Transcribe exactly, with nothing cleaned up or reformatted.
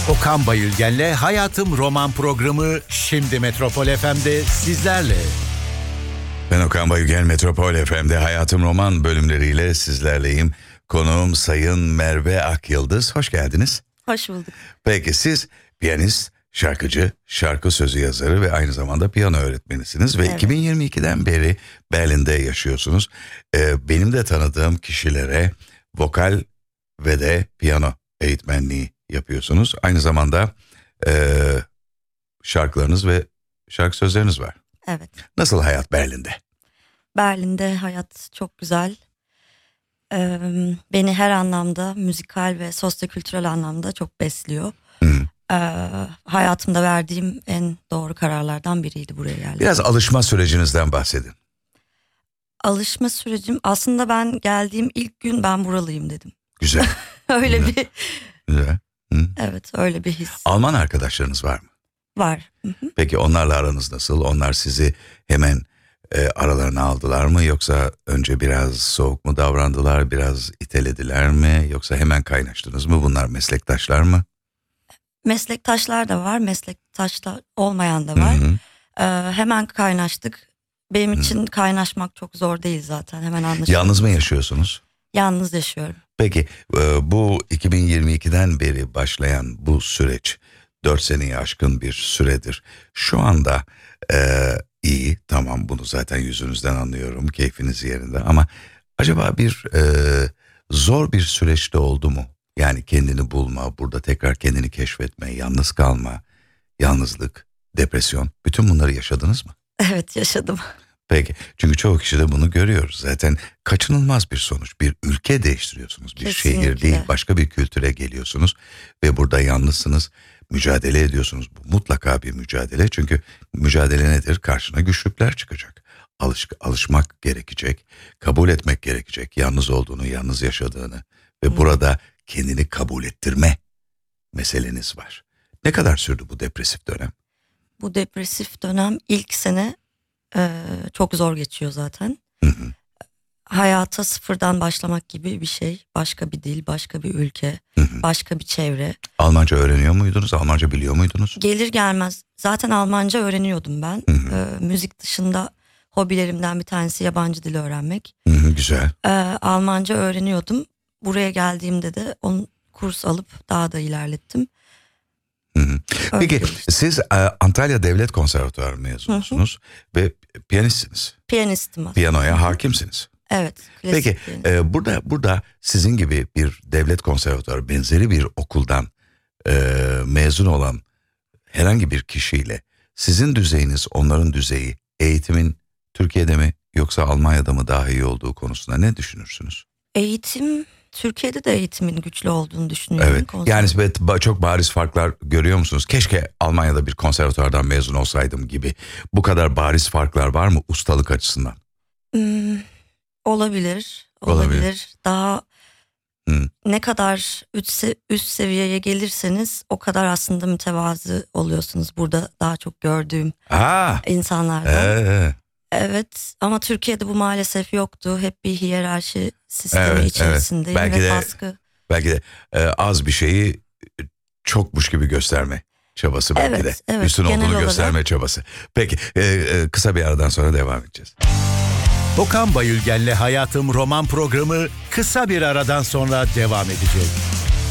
Okan Bayülgen'le Hayatım Roman programı şimdi Metropol F M'de sizlerle. Ben Okan Bayülgen, Metropol F M'de Hayatım Roman bölümleriyle sizlerleyim. Konuğum Sayın Merve Akyıldız. Hoş geldiniz. Hoş bulduk. Peki siz piyanist, şarkıcı, şarkı sözü yazarı ve aynı zamanda piyano öğretmenisiniz. Ve evet. iki bin yirmi ikiden beri Berlin'de yaşıyorsunuz. Ee, benim de tanıdığım kişilere vokal ve de piyano eğitmenliği yapıyorsunuz. Aynı zamanda e, şarkılarınız ve şarkı sözleriniz var. Evet. Nasıl hayat Berlin'de? Berlin'de hayat çok güzel. Ee, beni her anlamda, müzikal ve sosyokültürel anlamda çok besliyor. Ee, hayatımda verdiğim en doğru kararlardan biriydi buraya geldim. Biraz alışma sürecinizden bahsedin. Alışma sürecim, aslında ben geldiğim ilk gün ben buralıyım dedim. Güzel. öyle Güzel. bir. Güzel. Hı. Evet, öyle bir his. Alman arkadaşlarınız var mı? Var. Hı-hı. Peki onlarla aranız nasıl? Onlar sizi hemen e, aralarına aldılar mı? Yoksa önce biraz soğuk mu davrandılar? Biraz itelediler mi? Yoksa hemen kaynaştınız mı? Bunlar meslektaşlar mı? Meslektaşlar da var, meslektaşlar olmayan da var. Ee, hemen kaynaştık. Benim için Hı. kaynaşmak çok zor değil zaten. Hemen anlaşılıyor. Yalnız mı yaşıyorsunuz? Yalnız yaşıyorum. Peki bu iki bin yirmi ikiden beri başlayan bu süreç dört seneyi aşkın bir süredir. Şu anda e, iyi, tamam, bunu zaten yüzünüzden anlıyorum, keyfiniz yerinde, ama acaba bir e, zor bir süreçte oldu mu? Yani kendini bulma, burada tekrar kendini keşfetme, yalnız kalma, yalnızlık, depresyon, bütün bunları yaşadınız mı? Evet, yaşadım. Peki, çünkü çoğu kişi de bunu görüyoruz. Zaten kaçınılmaz bir sonuç. Bir ülke değiştiriyorsunuz. Bir Kesinlikle. Şehir değil, başka bir kültüre geliyorsunuz. Ve burada yalnızsınız, mücadele ediyorsunuz. Bu mutlaka bir mücadele. Çünkü mücadele nedir? Karşına güçlükler çıkacak. Alış, alışmak gerekecek, kabul etmek gerekecek. Yalnız olduğunu, yalnız yaşadığını ve Hı. burada kendini kabul ettirme meseleniz var. Ne kadar sürdü bu depresif dönem? Bu depresif dönem ilk sene Ee, çok zor geçiyor zaten. Hı hı. Hayata sıfırdan başlamak gibi bir şey. Başka bir dil, başka bir ülke, Hı hı. başka bir çevre. Almanca öğreniyor muydunuz? Almanca biliyor muydunuz? Gelir gelmez zaten Almanca öğreniyordum ben. Hı hı. Ee, müzik dışında hobilerimden bir tanesi yabancı dil öğrenmek. Hı hı, güzel. Ee, Almanca öğreniyordum. Buraya geldiğimde de onun kurs alıp daha da ilerlettim. Hı hı. Peki siz e, Antalya Devlet Konservatuarı mezunusunuz hı hı. ve piyanistsiniz. Piyanistim aslında. Piyanoya hakimsiniz. Evet. Peki e, burada burada sizin gibi bir devlet konservatuarı benzeri bir okuldan e, mezun olan herhangi bir kişiyle sizin düzeyiniz, onların düzeyi, eğitimin Türkiye'de mi yoksa Almanya'da mı daha iyi olduğu konusunda ne düşünürsünüz? Eğitim, Türkiye'de de eğitimin güçlü olduğunu düşünüyorum. Evet. Yani çok bariz farklar görüyor musunuz? Keşke Almanya'da bir konservatuardan mezun olsaydım gibi. Bu kadar bariz farklar var mı ustalık açısından? Hmm, olabilir. Olabilir. Olabilir. Daha hmm. ne kadar üst, üst seviyeye gelirseniz o kadar aslında mütevazı oluyorsunuz. Burada daha çok gördüğüm Aa, insanlardan. Ee. Evet, ama Türkiye'de bu maalesef yoktu. Hep bir hiyerarşi sistemi evet, içerisindeyim evet. Belki ve de, baskı. Belki de e, az bir şeyi çokmuş gibi gösterme çabası belki evet, de. Evet, üstün olduğunu olarak gösterme çabası. Peki e, e, kısa bir aradan sonra devam edeceğiz. Okan Bayülgen'le Hayatım Roman programı kısa bir aradan sonra devam edecek.